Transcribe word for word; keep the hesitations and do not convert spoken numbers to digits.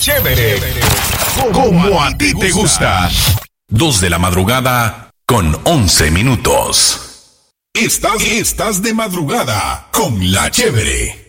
Chévere, como a ti te gusta. Dos de la madrugada con once minutos. Estás, estás de madrugada con La Chévere.